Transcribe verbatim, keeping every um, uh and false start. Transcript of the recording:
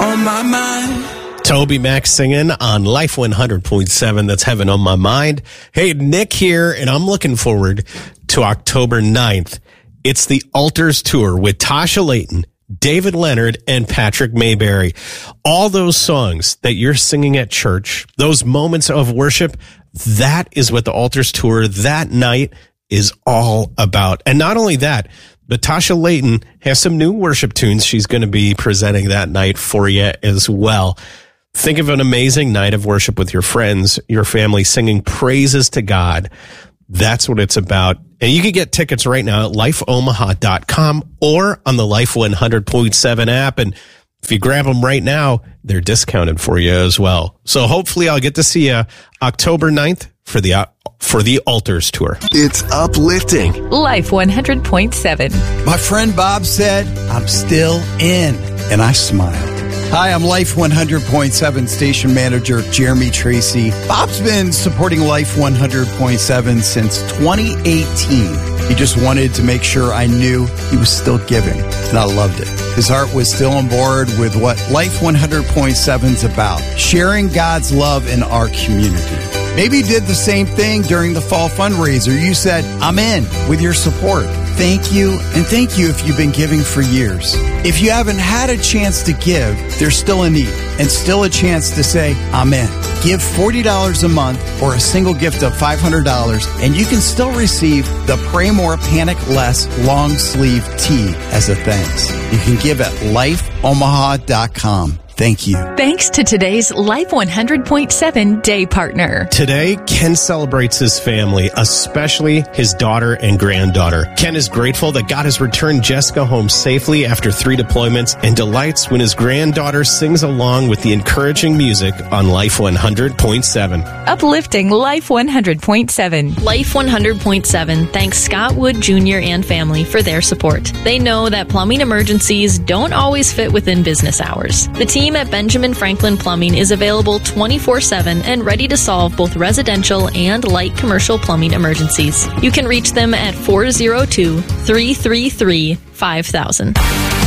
on my mind. Toby Mac singing on Life one hundred point seven. That's Heaven on My Mind. Hey, Nick here, and I'm looking forward to October ninth. It's the Altars Tour with Tasha Layton, David Leonard, and Patrick Mayberry. All those songs that you're singing at church, those moments of worship, that is what the Altars Tour that night is all about. And not only that, but Tasha Layton has some new worship tunes she's going to be presenting that night for you as well. Think of an amazing night of worship with your friends, your family, singing praises to God. That's what it's about. And you can get tickets right now at life omaha dot com or on the Life one hundred point seven app. And if you grab them right now, they're discounted for you as well. So hopefully I'll get to see you October ninth for the, for the Altars Tour. It's uplifting. Life one hundred point seven. My friend Bob said, I'm still in, and I smiled. Hi, I'm Life one hundred point seven station manager Jeremy Tracy. Bob's been supporting Life one hundred point seven since twenty eighteen. He just wanted to make sure I knew he was still giving, and I loved it. His heart was still on board with what Life one hundred point seven is about, sharing God's love in our community. Maybe you did the same thing during the fall fundraiser. You said, I'm in with your support. Thank you, and thank you if you've been giving for years. If you haven't had a chance to give, there's still a need and still a chance to say, I'm in. Give forty dollars a month or a single gift of five hundred dollars, and you can still receive the Pray More, Panic Less long sleeve tee as a thanks. You can give at life omaha dot com. Thank you. Thanks to today's Life one hundred point seven day partner. Today, Ken celebrates his family, especially his daughter and granddaughter. Ken is grateful that God has returned Jessica home safely after three deployments and delights when his granddaughter sings along with the encouraging music on Life one hundred point seven. Uplifting Life one hundred point seven. Life one hundred point seven thanks Scott Wood Junior and family for their support. They know that plumbing emergencies don't always fit within business hours. The team at Benjamin Franklin Plumbing is available twenty-four seven and ready to solve both residential and light commercial plumbing emergencies. You can reach them at four oh two, three three three, five thousand.